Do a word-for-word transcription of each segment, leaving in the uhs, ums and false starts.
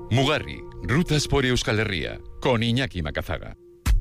Mugarri, rutas por Euskal Herria, con Iñaki Macazaga.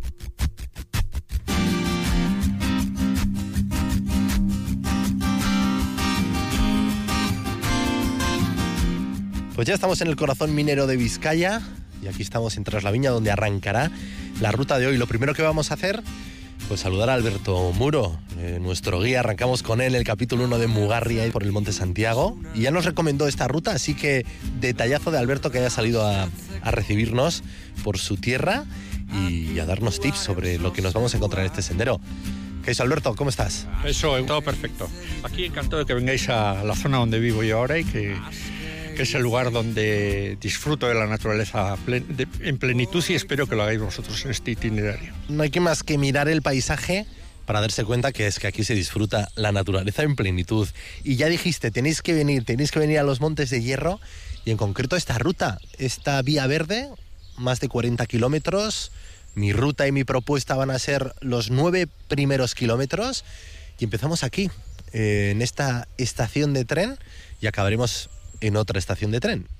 Pues ya estamos en el corazón minero de Vizcaya y aquí estamos en Traslaviña, donde arrancará la ruta de hoy. Lo primero que vamos a hacer, pues saludar a Alberto Muro, eh, nuestro guía. Arrancamos con él el capítulo uno de Mugarri ahí por el Monte Santiago y ya nos recomendó esta ruta, así que detallazo de Alberto que haya salido a, a recibirnos por su tierra y a darnos tips sobre lo que nos vamos a encontrar en este sendero. ¿Qué es, Alberto? ¿Cómo estás? Eso, todo perfecto. Aquí encantado de que vengáis a la zona donde vivo yo ahora y que... que es el lugar donde disfruto de la naturaleza plen- de, en plenitud y espero que lo hagáis vosotros en este itinerario. No hay que más que mirar el paisaje para darse cuenta que es que aquí se disfruta la naturaleza en plenitud. Y ya dijiste, tenéis que venir, tenéis que venir a los Montes de Hierro y en concreto esta ruta, esta vía verde, más de cuarenta kilómetros. Mi ruta y mi propuesta van a ser los nueve primeros kilómetros y empezamos aquí, eh, en esta estación de tren y acabaremos en otra estación de tren.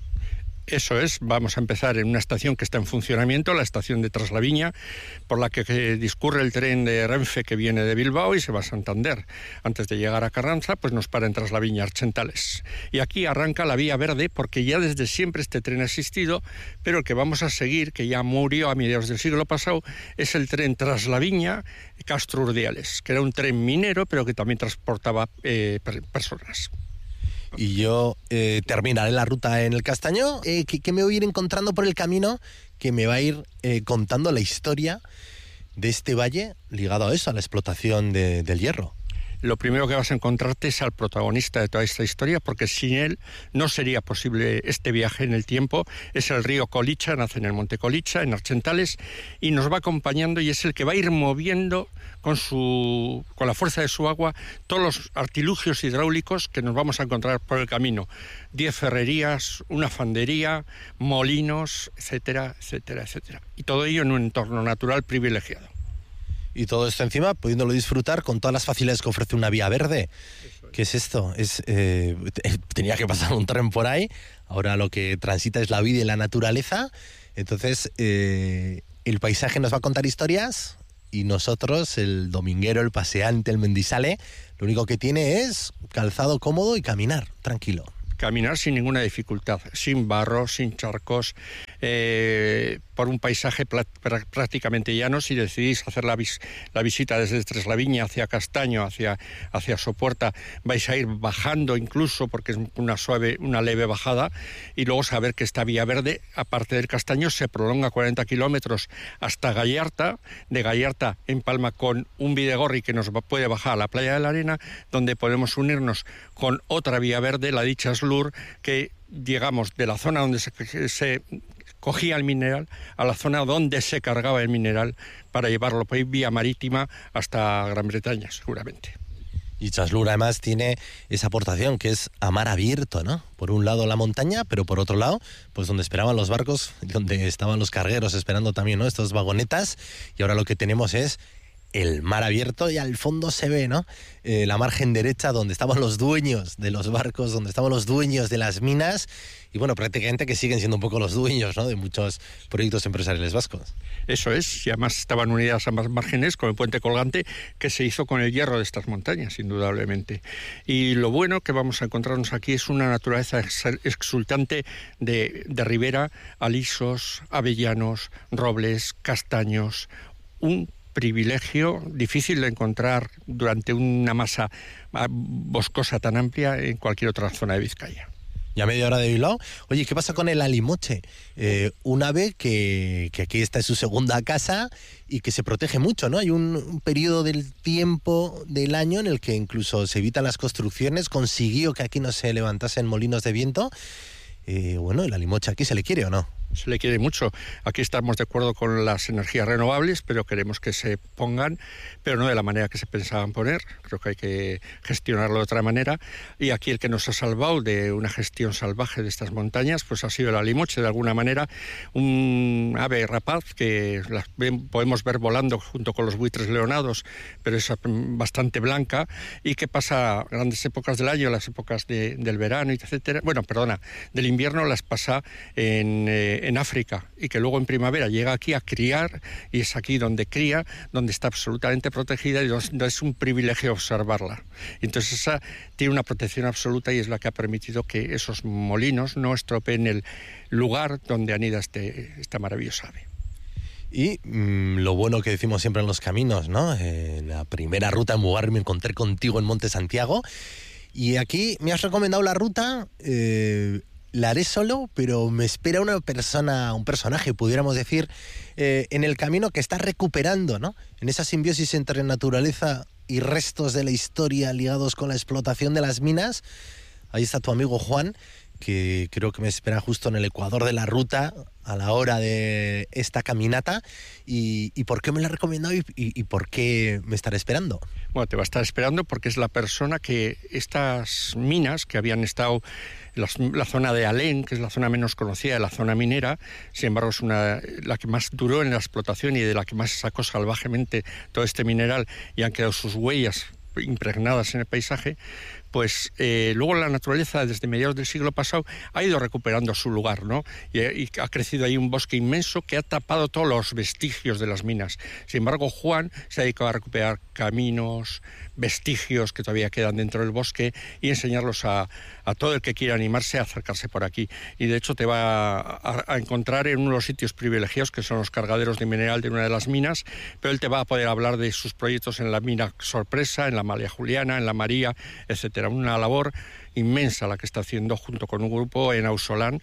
Eso es, vamos a empezar en una estación que está en funcionamiento, la estación de Traslaviña, por la que, que discurre el tren de Renfe que viene de Bilbao y se va a Santander. Antes de llegar a Carranza, pues nos para en Traslaviña, Archentales. Y aquí arranca la vía verde, porque ya desde siempre este tren ha existido, pero el que vamos a seguir, que ya murió a mediados del siglo pasado, es el tren Traslaviña-Castro Urdiales, que era un tren minero, pero que también transportaba eh, personas. Y yo eh, terminaré la ruta en el Castaño, eh, que, que me voy a ir encontrando por el camino, que me va a ir eh, contando la historia de este valle ligado a eso, a la explotación de, del hierro. Lo primero que vas a encontrarte es al protagonista de toda esta historia, porque sin él no sería posible este viaje en el tiempo. Es el río Colicha, nace en el monte Colicha, en Archentales, y nos va acompañando y es el que va a ir moviendo con, su, con la fuerza de su agua todos los artilugios hidráulicos que nos vamos a encontrar por el camino. Diez ferrerías, una fandería, molinos, etcétera, etcétera, etcétera. Y todo ello en un entorno natural privilegiado. Y todo esto encima pudiéndolo disfrutar con todas las facilidades que ofrece una vía verde. Es. ¿Qué es esto? Es, eh, tenía que pasar un tren por ahí, ahora lo que transita es la vida y la naturaleza, entonces eh, el paisaje nos va a contar historias y nosotros, el dominguero, el paseante, el mendizale, lo único que tiene es calzado cómodo y caminar tranquilo. Caminar sin ninguna dificultad, sin barro, sin charcos, eh, por un paisaje pl- pr- prácticamente llano. Si decidís hacer la, vis- la visita desde Traslaviña hacia Castaño, hacia, hacia Sopuerta, vais a ir bajando incluso, porque es una suave, una leve bajada, y luego saber que esta vía verde, aparte del Castaño, se prolonga cuarenta kilómetros hasta Gallarta, de Gallarta en Palma con un Bidegorri que nos puede bajar a la playa de la Arena, donde podemos unirnos con otra vía verde, la dicha Slur, que llegamos de la zona donde se, se cogía el mineral a la zona donde se cargaba el mineral para llevarlo por vía marítima hasta Gran Bretaña, seguramente. Y Chaslur además tiene esa aportación que es a mar abierto, ¿no? Por un lado la montaña, pero por otro lado, pues donde esperaban los barcos, donde estaban los cargueros esperando también, ¿no? Estas vagonetas, y ahora lo que tenemos es el mar abierto y al fondo se ve, ¿no? Eh, la margen derecha donde estaban los dueños de los barcos, donde estaban los dueños de las minas y bueno, prácticamente que siguen siendo un poco los dueños, ¿no? De muchos proyectos empresariales vascos. Eso es, y además estaban unidas ambas márgenes con el puente colgante que se hizo con el hierro de estas montañas, indudablemente. Y lo bueno que vamos a encontrarnos aquí es una naturaleza exultante de, de ribera, alisos, avellanos, robles, castaños, un privilegio difícil de encontrar durante una masa boscosa tan amplia en cualquier otra zona de Vizcaya. Y a media hora de Bilbao. Oye, ¿qué pasa con el alimoche? Eh, un ave que, que aquí está en su segunda casa y que se protege mucho, ¿no? Hay un, un periodo del tiempo del año en el que incluso se evitan las construcciones, consiguió que aquí no se levantasen molinos de viento. Eh, bueno, ¿el alimoche aquí se le quiere o no? Se le quiere mucho. Aquí estamos de acuerdo con las energías renovables, pero queremos que se pongan, pero no de la manera que se pensaban poner. Creo que hay que gestionarlo de otra manera. Y aquí el que nos ha salvado de una gestión salvaje de estas montañas, pues ha sido el alimoche, de alguna manera, un ave rapaz que la podemos ver volando junto con los buitres leonados, pero es bastante blanca y que pasa grandes épocas del año, las épocas de, del verano, etcétera. Bueno, perdona, del invierno las pasa en... Eh, eh, en África y que luego en primavera llega aquí a criar, y es aquí donde cría, donde está absolutamente protegida y donde es un privilegio observarla. Entonces esa tiene una protección absoluta y es la que ha permitido que esos molinos no estropeen el lugar donde anida este, esta maravillosa ave. Y mmm, lo bueno que decimos siempre en los caminos, ¿no? Eh, la primera ruta en Mugarri me encontré contigo en Monte Santiago, y aquí me has recomendado la ruta, eh, la haré solo, pero me espera una persona, un personaje, pudiéramos decir, eh, en el camino que está recuperando, ¿no? En esa simbiosis entre naturaleza y restos de la historia ligados con la explotación de las minas. Ahí está tu amigo Juan, que creo que me espera justo en el ecuador de la ruta a la hora de esta caminata. ¿Y, y por qué me la ha recomendado y, y, y por qué me estará esperando? Bueno, te va a estar esperando porque es la persona que estas minas que habían estado en la, la zona de Alén, que es la zona menos conocida de la zona minera, sin embargo es una, la que más duró en la explotación y de la que más se sacó salvajemente todo este mineral, y han quedado sus huellas impregnadas en el paisaje. Pues eh, luego la naturaleza desde mediados del siglo pasado ha ido recuperando su lugar, ¿no? Y, y ha crecido ahí un bosque inmenso que ha tapado todos los vestigios de las minas. Sin embargo, Juan se ha dedicado a recuperar caminos, vestigios que todavía quedan dentro del bosque y enseñarlos a, a todo el que quiera animarse a acercarse por aquí. Y de hecho te va a, a encontrar en uno de los sitios privilegiados, que son los cargaderos de mineral de una de las minas, pero él te va a poder hablar de sus proyectos en la mina Sorpresa, en la María Juliana, en la María, etcétera. Una labor inmensa la que está haciendo junto con un grupo en Ausolán,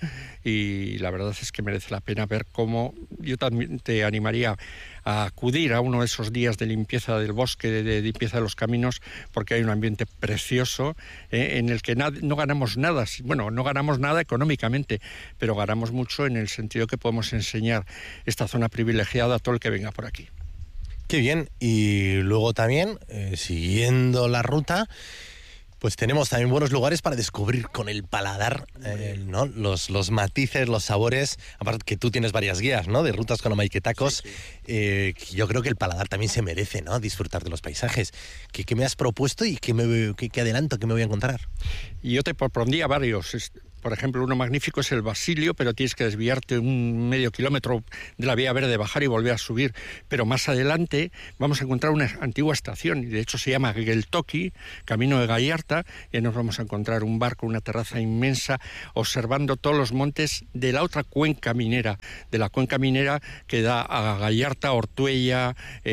y la verdad es que merece la pena ver cómo. Yo también te animaría a acudir a uno de esos días de limpieza del bosque, de, de limpieza de los caminos, porque hay un ambiente precioso eh, en el que na- no ganamos nada, bueno, no ganamos nada económicamente, pero ganamos mucho en el sentido que podemos enseñar esta zona privilegiada a todo el que venga por aquí. Qué bien. Y luego también, eh, siguiendo la ruta, pues tenemos también buenos lugares para descubrir con el paladar, eh, ¿no? Los, los matices, los sabores. Aparte que tú tienes varias guías, ¿no? De rutas con omaiquetacos. Sí, sí. Eh, yo creo que el paladar también se merece, ¿no? Disfrutar de los paisajes. ¿Qué, qué me has propuesto y qué, me, qué, qué adelanto, qué me voy a encontrar? Y yo te propondría varios. Por ejemplo, uno magnífico es el Basilio, pero tienes que desviarte un medio kilómetro de la Vía Verde, bajar y volver a subir. Pero más adelante vamos a encontrar una antigua estación, y de hecho se llama Geltoki, Camino de Gallarta, y ahí nos vamos a encontrar un barco, una terraza inmensa, observando todos los montes de la otra cuenca minera, de la cuenca minera que da a Gallarta, Ortuella,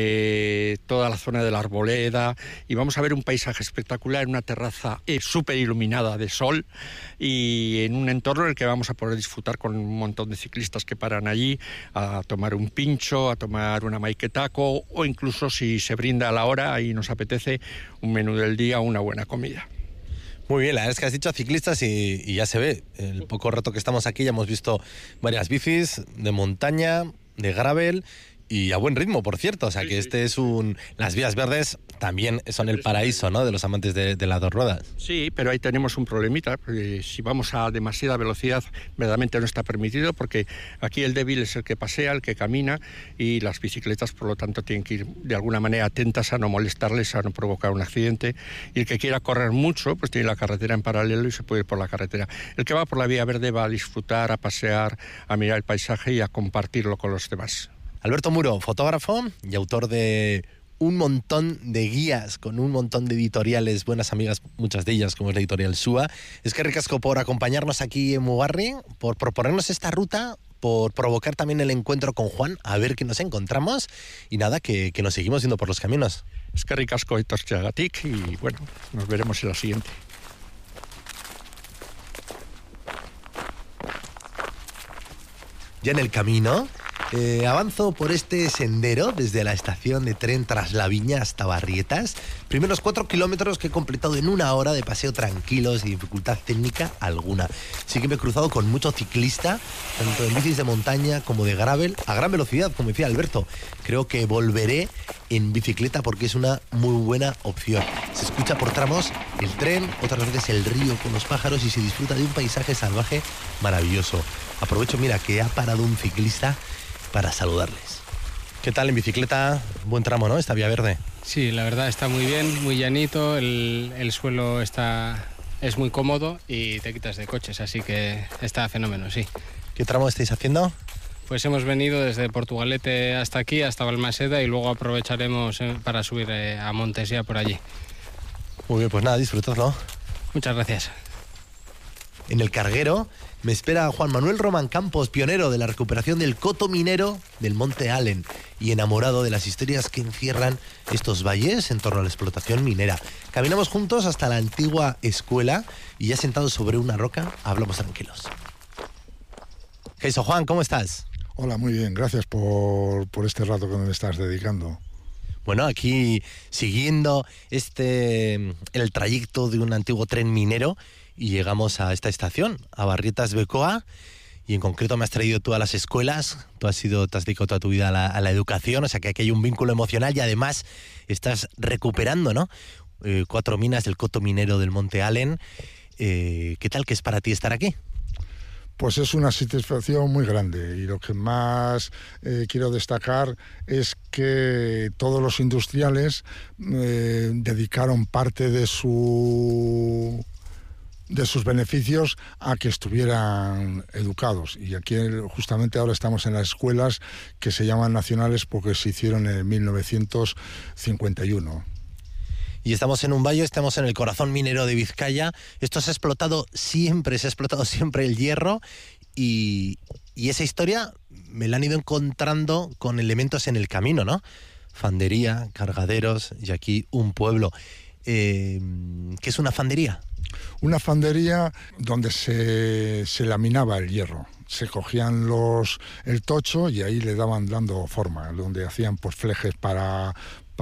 eh, toda la zona de la Arboleda, y vamos a ver un paisaje espectacular en una terraza eh, súper iluminada de sol, y en un entorno en el que vamos a poder disfrutar con un montón de ciclistas que paran allí a tomar un pincho, a tomar una maiquetaco, o incluso, si se brinda a la hora y nos apetece, un menú del día o una buena comida. Muy bien, la verdad es que has dicho ciclistas y, y ya se ve. El poco rato que estamos aquí ya hemos visto varias bicis de montaña, de gravel y a buen ritmo, por cierto. O sea, que este es un... Las vías verdes también son el paraíso, ¿no?, de los amantes de, de las dos ruedas. Sí, pero ahí tenemos un problemita. Porque si vamos a demasiada velocidad, verdaderamente no está permitido, porque aquí el débil es el que pasea, el que camina, y las bicicletas, por lo tanto, tienen que ir de alguna manera atentas a no molestarles, a no provocar un accidente. Y el que quiera correr mucho, pues tiene la carretera en paralelo y se puede ir por la carretera. El que va por la vía verde va a disfrutar, a pasear, a mirar el paisaje y a compartirlo con los demás. Alberto Muro, fotógrafo y autor de un montón de guías con un montón de editoriales, buenas amigas, muchas de ellas, como es la editorial S U A. Es que ricasco por acompañarnos aquí en Mugarri, por proponernos esta ruta, por provocar también el encuentro con Juan, a ver qué nos encontramos, y nada, que, que nos seguimos yendo por los caminos. Es que ricasco etortxagatik, y bueno, nos veremos en la siguiente. Ya en el camino, eh, avanzo por este sendero desde la estación de tren Traslaviña hasta Barrietas. Primeros cuatro kilómetros que he completado en una hora de paseo tranquilo, sin dificultad técnica alguna. Sí que me he cruzado con mucho ciclista, tanto en bicis de montaña como de gravel, a gran velocidad, como decía Alberto. Creo que volveré en bicicleta porque es una muy buena opción. Se escucha por tramos el tren, otras veces el río con los pájaros, y se disfruta de un paisaje salvaje maravilloso. Aprovecho, mira, que ha parado un ciclista para saludarles. ¿Qué tal en bicicleta? Buen tramo, ¿no? Esta vía verde. Sí, la verdad está muy bien, muy llanito, el, el suelo está, es muy cómodo y te quitas de coches, así que está fenómeno, sí. ¿Qué tramo estáis haciendo? Pues hemos venido desde Portugalete hasta aquí, hasta Balmaseda, y luego aprovecharemos para subir a Montesia por allí. Muy bien, pues nada, disfrutadlo. Muchas gracias. En el carguero me espera Juan Manuel Román Campos, pionero de la recuperación del coto minero del Monte Allen y enamorado de las historias que encierran estos valles en torno a la explotación minera. Caminamos juntos hasta la antigua escuela y ya sentados sobre una roca hablamos tranquilos. Jesús Juan, ¿cómo estás? Hola, muy bien, gracias por, por este rato que me estás dedicando. Bueno, aquí siguiendo este el trayecto de un antiguo tren minero y llegamos a esta estación, a Barrietas Becoa, y en concreto me has traído tú a las escuelas. Tú has sido, te has dedicado toda tu vida a la, a la educación, o sea que aquí hay un vínculo emocional y además estás recuperando, ¿no? Eh, cuatro minas del coto minero del Monte Allen. Eh, ¿Qué tal que es para ti estar aquí? Pues es una satisfacción muy grande, y lo que más eh, quiero destacar es que todos los industriales eh, dedicaron parte de su de sus beneficios a que estuvieran educados, y aquí justamente ahora estamos en las escuelas que se llaman nacionales porque se hicieron en mil novecientos cincuenta y uno. Y estamos en un valle, estamos en el corazón minero de Vizcaya. Esto se ha explotado siempre, se ha explotado siempre el hierro, y, y esa historia me la han ido encontrando con elementos en el camino, ¿no? Fandería, cargaderos y aquí un pueblo. Eh, ¿Qué es una fandería? Una fandería donde se, se laminaba el hierro. Se cogían los el tocho y ahí le daban dando forma, donde hacían pues flejes para...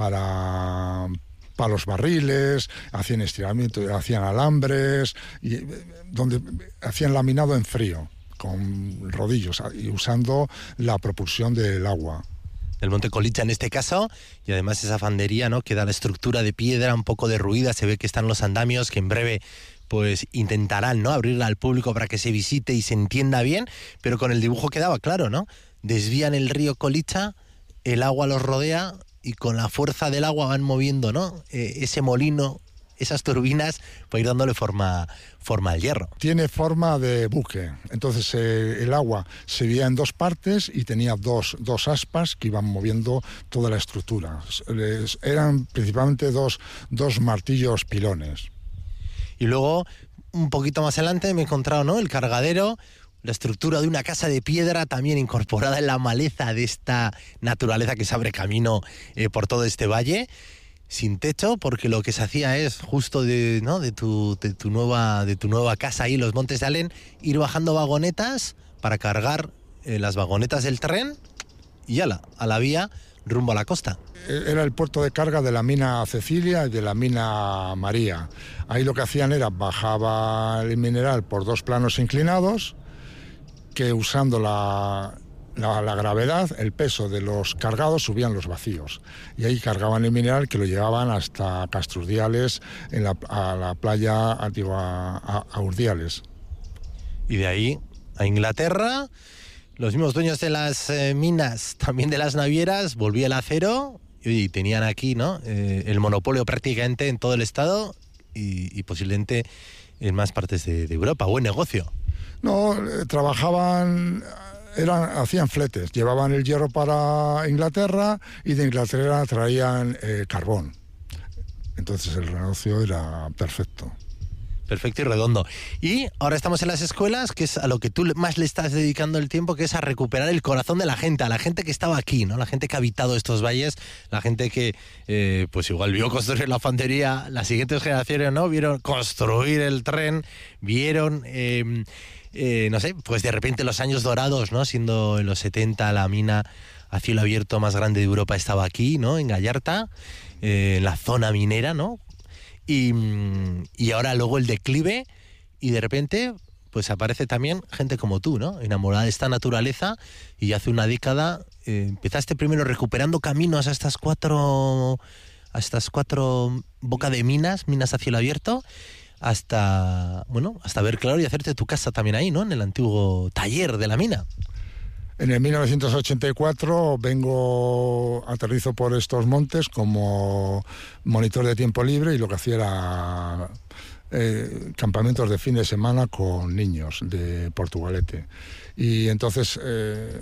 para para los barriles, hacían estiramiento, hacían alambres, y donde hacían laminado en frío, con rodillos y usando la propulsión del agua. El Monte Colicha en este caso, y además esa fandería, ¿no?, que da la estructura de piedra un poco derruida. Se ve que están los andamios que en breve pues intentarán, ¿no?, abrirla al público para que se visite y se entienda bien, pero con el dibujo quedaba claro, ¿no? Desvían el río Colicha, el agua los rodea y con la fuerza del agua van moviendo, ¿no?, eh, ese molino, esas turbinas, para ir dándole forma, forma al hierro. Tiene forma de buque, entonces eh, el agua se veía en dos partes y tenía dos, dos aspas que iban moviendo toda la estructura. Les, eran principalmente dos, dos martillos pilones. Y luego, un poquito más adelante, me he encontrado, ¿no?, el cargadero, la estructura de una casa de piedra también incorporada en la maleza de esta naturaleza que se abre camino eh, por todo este valle, sin techo, porque lo que se hacía es justo de, ¿no?, de, tu, de, tu nueva, de tu nueva casa ahí, los Montes de Allen, ir bajando vagonetas para cargar eh, las vagonetas del tren y ala, a la vía rumbo a la costa. Era el puerto de carga de la mina Cecilia y de la mina María. Ahí lo que hacían era bajaba el mineral por dos planos inclinados, que usando la, la, la gravedad, el peso de los cargados, subían los vacíos. Y ahí cargaban el mineral que lo llevaban hasta Castrurdiales, en la, a la playa antigua, a, a Urdiales. Y de ahí a Inglaterra, los mismos dueños de las eh, minas, también de las navieras, volvía el acero y tenían aquí, ¿no?, eh, el monopolio prácticamente en todo el estado y, y posiblemente en más partes de, de Europa. Buen negocio. No, eh, trabajaban, eran, hacían fletes, llevaban el hierro para Inglaterra y de Inglaterra traían eh, carbón. Entonces el negocio era perfecto. Perfecto y redondo. Y ahora estamos en las escuelas, que es a lo que tú más le estás dedicando el tiempo, que es a recuperar el corazón de la gente, a la gente que estaba aquí, ¿no? La gente que ha habitado estos valles, la gente que, eh, pues igual vio construir la fantería, las siguientes generaciones, ¿no?, vieron construir el tren, vieron, eh, eh, no sé, pues de repente los años dorados, ¿no?, siendo en los setenta la mina a cielo abierto más grande de Europa estaba aquí, ¿no?, en Gallarta, eh, en la zona minera, ¿no?, Y, y ahora luego el declive y de repente pues aparece también gente como tú, ¿no?, enamorada de esta naturaleza, y hace una década eh, empezaste primero recuperando caminos a estas cuatro a estas cuatro boca de minas, minas a cielo abierto, hasta, bueno, hasta ver claro y hacerte tu casa también ahí, ¿no?, en el antiguo taller de la mina. En el mil novecientos ochenta y cuatro vengo, aterrizo por estos montes como monitor de tiempo libre, y lo que hacía era eh, campamentos de fin de semana con niños de Portugalete. Y entonces, eh,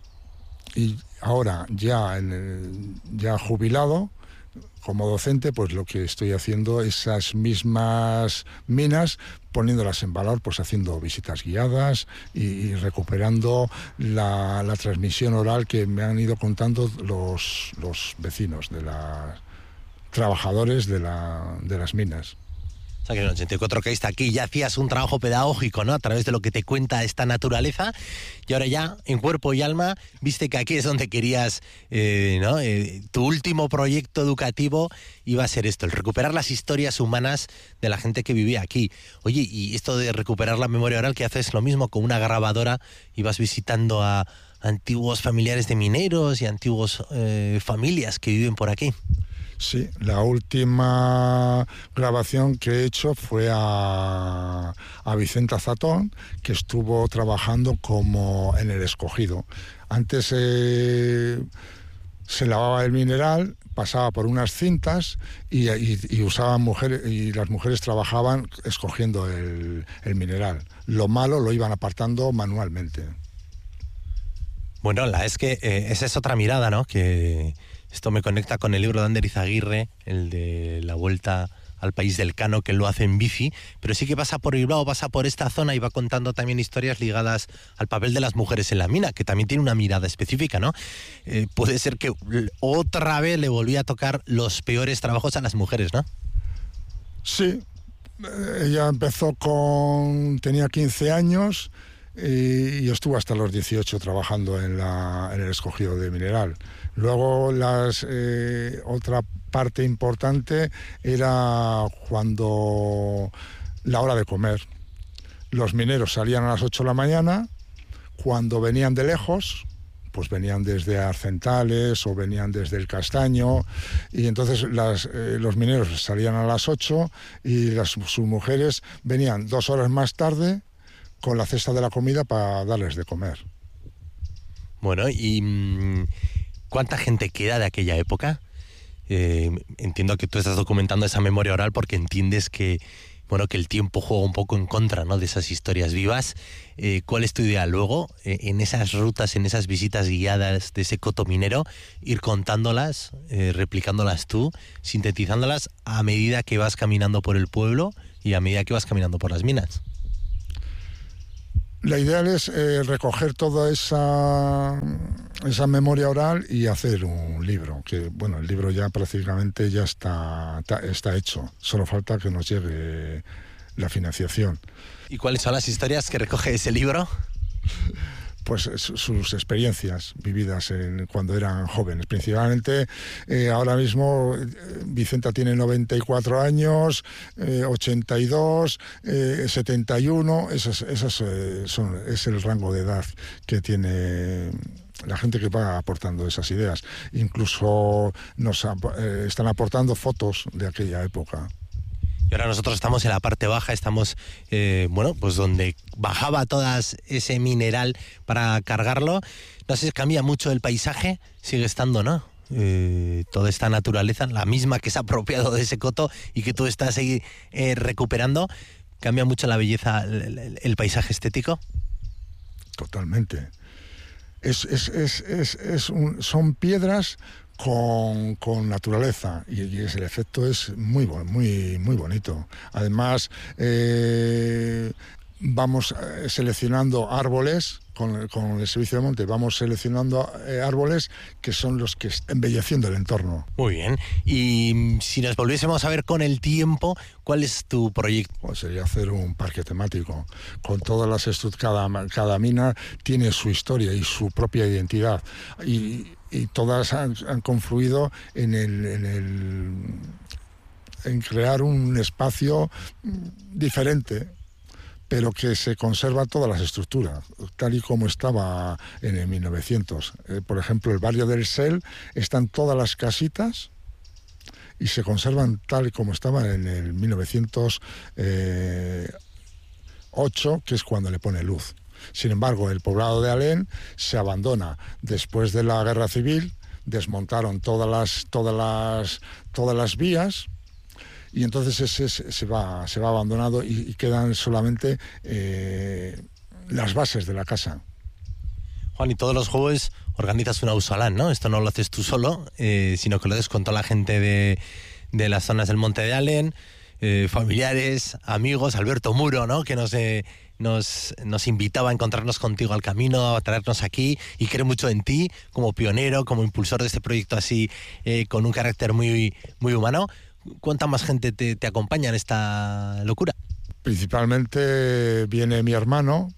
y ahora ya, en el, ya jubilado, como docente, pues lo que estoy haciendo, esas mismas minas, poniéndolas en valor, pues haciendo visitas guiadas y, y recuperando la, la transmisión oral que me han ido contando los, los vecinos, de los trabajadores de, la, de las minas. O sea que en el ochenta y cuatro caíste aquí, ya hacías un trabajo pedagógico, ¿no?, a través de lo que te cuenta esta naturaleza, y ahora ya, en cuerpo y alma, viste que aquí es donde querías, eh, ¿no? Eh, tu último proyecto educativo iba a ser esto, el recuperar las historias humanas de la gente que vivía aquí. Oye, y esto de recuperar la memoria oral, que haces lo mismo con una grabadora, y vas visitando a antiguos familiares de mineros y antiguos eh, familias que viven por aquí. Sí, la última grabación que he hecho fue a, a Vicenta Zatón, que estuvo trabajando como en el Escogido. Antes eh, se lavaba el mineral, pasaba por unas cintas y, y, y usaban mujeres, y las mujeres trabajaban escogiendo el, el mineral. Lo malo lo iban apartando manualmente. Bueno, la es que eh, esa es otra mirada, ¿no?, que esto me conecta con el libro de Ander Izaguirre, el de la vuelta al país del Cano, que él lo hace en bici, pero sí que pasa por Bilbao, pasa por esta zona y va contando también historias ligadas al papel de las mujeres en la mina, que también tiene una mirada específica, ¿no? Eh, puede ser que otra vez le volvía a tocar los peores trabajos a las mujeres, ¿no? Sí, ella empezó con... tenía quince años y, y estuvo hasta los dieciocho trabajando en, la, en el Escogido de mineral. Luego las, eh, otra parte importante era cuando la hora de comer. Los mineros salían a las ocho de la mañana, cuando venían de lejos, pues venían desde Arcentales o venían desde el Castaño, y entonces las, eh, los mineros salían a las ocho y las, sus mujeres venían dos horas más tarde con la cesta de la comida para darles de comer. Bueno, y... ¿cuánta gente queda de aquella época? Eh, entiendo que tú estás documentando esa memoria oral porque entiendes que, bueno, que el tiempo juega un poco en contra, ¿no?, de esas historias vivas. Eh, ¿Cuál es tu idea luego, eh, en esas rutas, en esas visitas guiadas de ese coto minero, ir contándolas, eh, replicándolas tú, sintetizándolas a medida que vas caminando por el pueblo y a medida que vas caminando por las minas? La idea es eh, recoger toda esa, esa memoria oral y hacer un libro, que bueno, el libro ya prácticamente ya está, está hecho, solo falta que nos llegue la financiación. ¿Y cuáles son las historias que recoge ese libro? Pues sus experiencias vividas en, cuando eran jóvenes. Principalmente, eh, ahora mismo eh, Vicenta tiene noventa y cuatro años, eh, ochenta y dos, eh, setenta y uno, esas, esas eh, son, es el rango de edad que tiene la gente que va aportando esas ideas. Incluso nos eh, están aportando fotos de aquella época. Y ahora nosotros estamos en la parte baja, estamos, eh, bueno, pues donde bajaba todo ese mineral para cargarlo. No sé si cambia mucho el paisaje, sigue estando, ¿no? Eh, toda esta naturaleza, la misma que se ha apropiado de ese coto y que tú estás ahí eh, recuperando. ¿Cambia mucho la belleza, el, el, el paisaje estético? Totalmente. Es, es, es, es, es un, son piedras Con, con naturaleza y, y ese efecto es muy, muy, muy bonito. Además, eh, vamos seleccionando árboles, con, con el servicio de monte, vamos seleccionando eh, árboles que son los que embelleciendo el entorno. Muy bien. Y si nos volviésemos a ver con el tiempo, ¿cuál es tu proyecto? Pues sería hacer un parque temático con todas las estructuras. Cada, cada mina tiene su historia y su propia identidad. Y y todas han, han confluido en el, en el en crear un espacio diferente, pero que se conserva todas las estructuras, tal y como estaba en el mil novecientos. Eh, por ejemplo, el barrio del Sel, están todas las casitas y se conservan tal y como estaban en el mil novecientos ocho, que es cuando le pone luz. Sin embargo, el poblado de Alén se abandona después de la guerra civil, desmontaron todas las, todas las, todas las vías y entonces ese, ese se va se va abandonado y, y quedan solamente eh, las bases de la casa. Juan, y todos los jueves organizas un ausolán, ¿no? Esto no lo haces tú solo, eh, sino que lo haces con toda la gente de, de las zonas del Monte de Allen, eh, familiares, amigos, Alberto Muro, ¿no? Que nos, eh, nos, nos invitaba a encontrarnos contigo al camino, a traernos aquí, y cree mucho en ti como pionero, como impulsor de este proyecto así, eh, con un carácter muy, muy humano. ¿Cuánta más gente te, te acompaña en esta locura? Principalmente viene mi hermano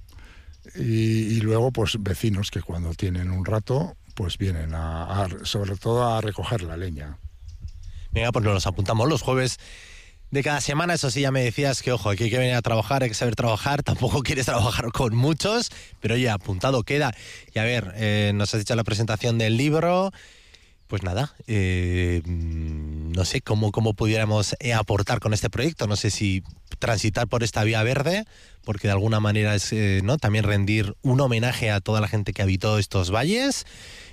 y, y luego pues vecinos que cuando tienen un rato pues vienen a, a, sobre todo a recoger la leña. Venga, pues nos los apuntamos los jueves de cada semana. Eso sí, ya me decías que, ojo, aquí hay que venir a trabajar, hay que saber trabajar, tampoco quieres trabajar con muchos, pero oye, apuntado queda. Y a ver, eh, nos has dicho la presentación del libro, pues nada, eh, no sé cómo, cómo pudiéramos eh, aportar con este proyecto, no sé si transitar por esta vía verde, porque de alguna manera es eh, ¿no? también rendir un homenaje a toda la gente que habitó estos valles.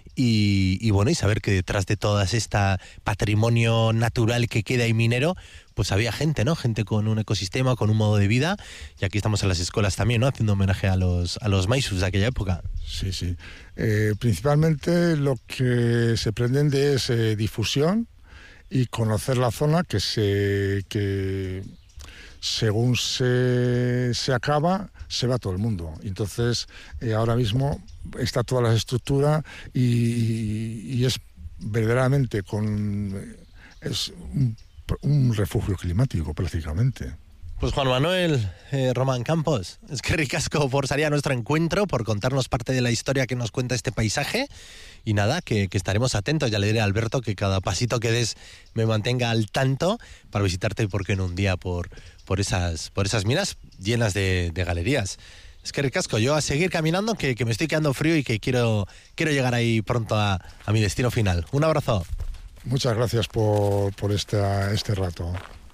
Y, y bueno, y saber que detrás de todo este patrimonio natural que queda y minero, pues había gente, ¿no? Gente con un ecosistema, con un modo de vida. Y aquí estamos en las escuelas también, ¿no? Haciendo homenaje a los, a los maisus de aquella época. Sí, sí. Eh, principalmente lo que se pretende es eh, difusión y conocer la zona que se... que según se, se acaba, se va todo el mundo. Entonces, eh, ahora mismo está toda la estructura y, y, y es verdaderamente con es un, un refugio climático prácticamente. Pues Juan Manuel eh, Román Campos, es que ricasco por salir a nuestro encuentro, por contarnos parte de la historia que nos cuenta este paisaje. Y nada, que, que estaremos atentos. Ya le diré a Alberto que cada pasito que des me mantenga al tanto para visitarte, y por qué no un día por, por, esas, por esas minas llenas de, de galerías. Es que ricasco, yo a seguir caminando, que, que me estoy quedando frío y que quiero, quiero llegar ahí pronto a, a mi destino final. Un abrazo. Muchas gracias por, por esta, este rato.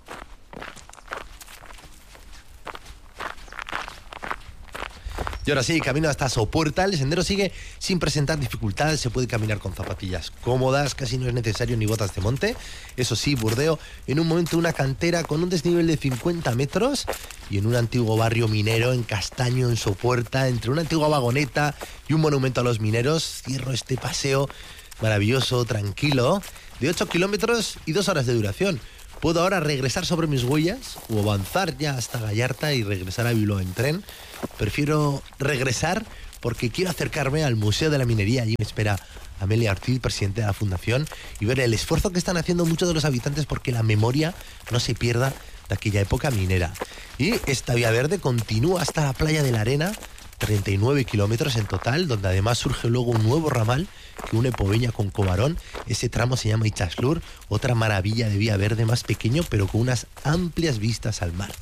Y ahora sí, camino hasta Sopuerta. El sendero sigue sin presentar dificultades. Se puede caminar con zapatillas cómodas, casi no es necesario ni botas de monte. Eso sí, bordeo en un momento una cantera con un desnivel de cincuenta metros y en un antiguo barrio minero en Castaño, en Sopuerta, entre una antigua vagoneta y un monumento a los mineros. Cierro este paseo maravilloso, tranquilo, de ocho kilómetros y dos horas de duración. Puedo ahora regresar sobre mis huellas o avanzar ya hasta Gallarta y regresar a Bilbao en tren. Prefiero regresar porque quiero acercarme al Museo de la Minería. Allí me espera Amelia Ortiz, presidente de la Fundación, y ver el esfuerzo que están haciendo muchos de los habitantes porque la memoria no se pierda de aquella época minera. Y esta vía verde continúa hasta la Playa de la Arena, treinta y nueve kilómetros en total, donde además surge luego un nuevo ramal que une Pobeña con Cobarón. Ese tramo se llama Itxaslur, otra maravilla de vía verde más pequeño, pero con unas amplias vistas al mar.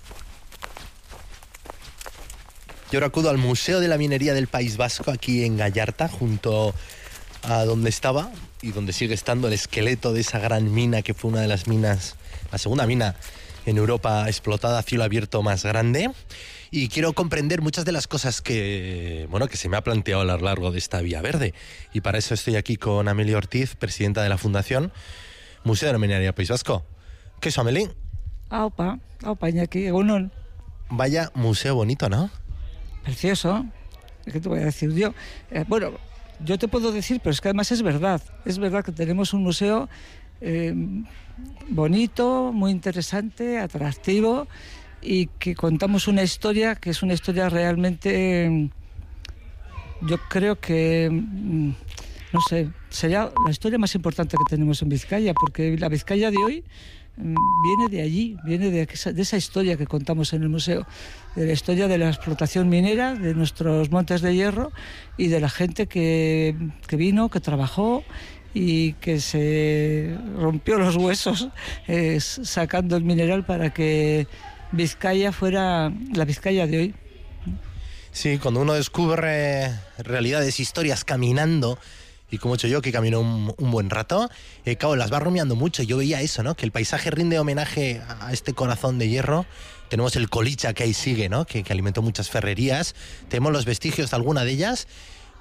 Yo ahora acudo al Museo de la Minería del País Vasco, aquí en Gallarta, junto a donde estaba y donde sigue estando el esqueleto de esa gran mina que fue una de las minas, la segunda mina en Europa explotada a cielo abierto más grande. Y quiero comprender muchas de las cosas que, bueno, que se me ha planteado a lo largo de esta vía verde. Y para eso estoy aquí con Amelia Ortiz, presidenta de la Fundación Museo de la Minería del País Vasco. ¿Qué es, Amelia? Aupa, aupa, Iñaki, egunon. Vaya museo bonito, ¿no? Precioso. ¿Qué te voy a decir yo? Eh, bueno, yo te puedo decir, pero es que además es verdad. Es verdad que tenemos un museo eh, bonito, muy interesante, atractivo, y que contamos una historia que es una historia realmente, yo creo que, no sé, sería la historia más importante que tenemos en Vizcaya, porque la Vizcaya de hoy viene de allí, viene de esa, de esa historia que contamos en el museo, de la historia de la explotación minera, de nuestros montes de hierro y de la gente que, que vino, que trabajó y que se rompió los huesos eh, sacando el mineral para que Vizcaya fuera la Vizcaya de hoy. Sí, cuando uno descubre realidades, historias caminando, y como he hecho yo, que camino un, un buen rato, eh, claro, las va rumiando mucho. Yo veía eso, ¿no? Que el paisaje rinde homenaje a este corazón de hierro. Tenemos el Colicha que ahí sigue, ¿no? Que, que alimentó muchas ferrerías. Tenemos los vestigios de alguna de ellas.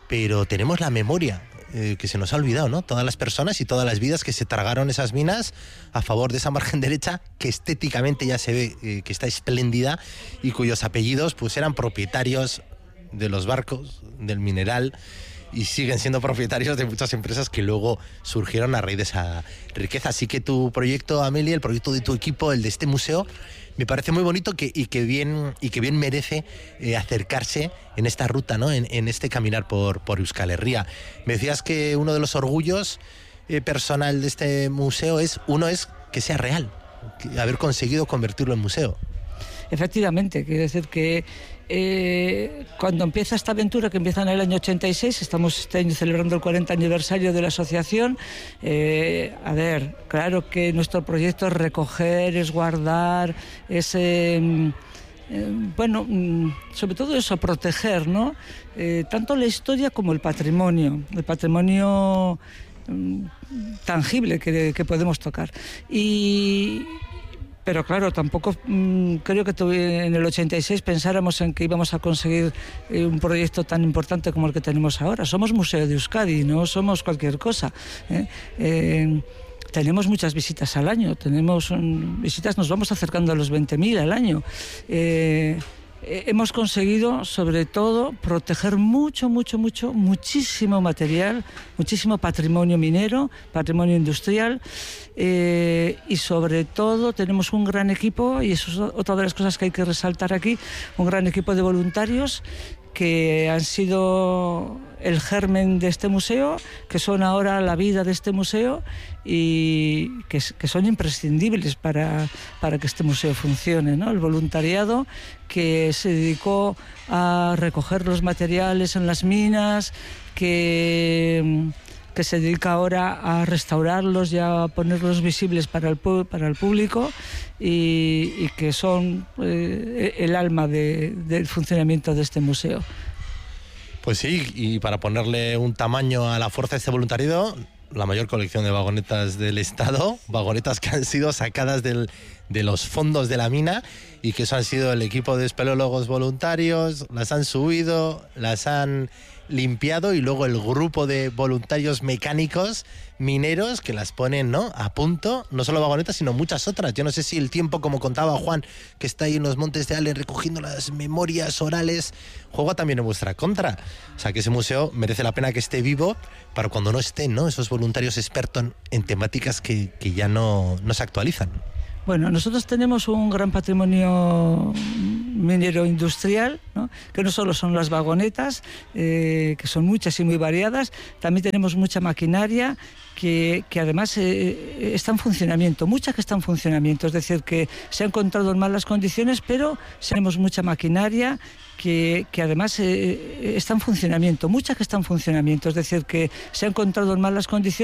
pero tenemos la memoria eh, que se nos ha olvidado, ¿no? Todas las personas y todas las vidas que se tragaron esas minas a favor de esa margen derecha, que estéticamente ya se ve eh, que está espléndida y cuyos apellidos pues eran propietarios de los barcos, del mineral, y siguen siendo propietarios de muchas empresas que luego surgieron a raíz de esa riqueza. Así que tu proyecto, Amelia, el proyecto de tu equipo, el de este museo, me parece muy bonito que, y, que bien, y que bien merece eh, acercarse en esta ruta, ¿no? en, en este caminar por, por Euskal Herria. Me decías que uno de los orgullos eh, personal de este museo es, uno es que sea real, que haber conseguido convertirlo en museo. Efectivamente, quiere decir que eh, cuando empieza esta aventura, que empieza en el año ochenta y seis, estamos este año celebrando el cuarenta aniversario de la asociación. Eh, a ver, claro que nuestro proyecto es recoger, es guardar, es... Eh, Eh, bueno, sobre todo eso, proteger, ¿no? Eh, tanto la historia como el patrimonio, el patrimonio eh, tangible que, que podemos tocar. Y... Pero claro, tampoco mmm, creo que en el ochenta y seis pensáramos en que íbamos a conseguir eh, un proyecto tan importante como el que tenemos ahora. Somos Museo de Euskadi, no somos cualquier cosa. ¿eh? Eh, Tenemos muchas visitas al año, tenemos um, visitas, nos vamos acercando a los veinte mil al año. Eh, eh, hemos conseguido, sobre todo, proteger mucho, mucho, mucho, muchísimo material, muchísimo patrimonio minero, patrimonio industrial, eh, y sobre todo tenemos un gran equipo, y eso es otra de las cosas que hay que resaltar aquí, un gran equipo de voluntarios que han sido el germen de este museo, que son ahora la vida de este museo y que, que son imprescindibles para, para que este museo funcione, ¿no? El voluntariado que se dedicó a recoger los materiales en las minas, que... que se dedica ahora a restaurarlos y a ponerlos visibles para el, para el público y, y que son eh, el alma de, del funcionamiento de este museo. Pues sí, y para ponerle un tamaño a la fuerza de este voluntariado, la mayor colección de vagonetas del Estado, vagonetas que han sido sacadas del, de los fondos de la mina y que eso han sido el equipo de espeleólogos voluntarios, las han subido, las han limpiado y luego el grupo de voluntarios mecánicos mineros que las ponen, ¿no?, a punto, no solo vagonetas sino muchas otras. Yo no sé si el tiempo, como contaba Juan, que está ahí en los Montes de Ale recogiendo las memorias orales, juega también en vuestra contra. O sea que ese museo merece la pena que esté vivo para cuando no estén, ¿no?, esos voluntarios expertos en temáticas que, que ya no, no se actualizan. Bueno, nosotros tenemos un gran patrimonio minero industrial, ¿no?, que no solo son las vagonetas, eh, que son muchas y muy variadas, también tenemos mucha maquinaria que, que además eh, está en funcionamiento, mucha que está en funcionamiento, es decir, que se ha encontrado en malas condiciones, pero tenemos mucha maquinaria que, que además eh, está en funcionamiento, mucha que está en funcionamiento, es decir, que se ha encontrado en malas condiciones,